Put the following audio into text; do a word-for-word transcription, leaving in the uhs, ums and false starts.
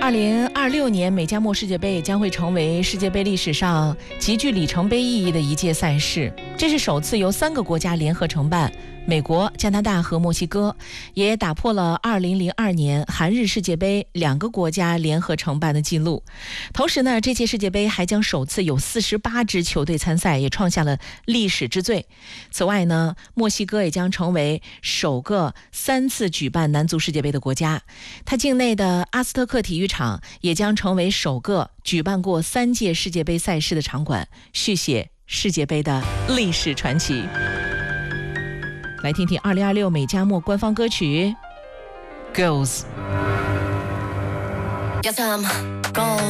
二零二六年美加墨世界杯也将会成为世界杯历史上极具里程碑意义的一届赛事，这是首次由三个国家联合承办，美国、加拿大和墨西哥，也打破了二零零二年韩日世界杯两个国家联合承办的记录。同时呢，这届世界杯还将首次有四十八支球队参赛，也创下了历史之最。此外呢，墨西哥也将成为首个三次举办男足世界杯的国家，它境内的阿斯特克体育场也将成为首个举办过三届世界杯赛事的场馆，续写世界杯的历史传奇。来听听二零二六美加墨官方歌曲 Goals。